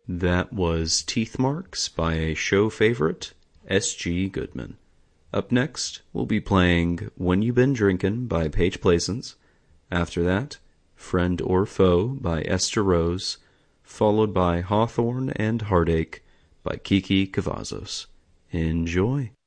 That was Teeth Marks by a show favorite, S.G. Goodman. Up next, we'll be playing When You Been Drinkin' by Paige Plaisance. After that, Friend or Foe by Esther Rose, followed by Hawthorne and Heartache by Kiki Cavazos. Enjoy!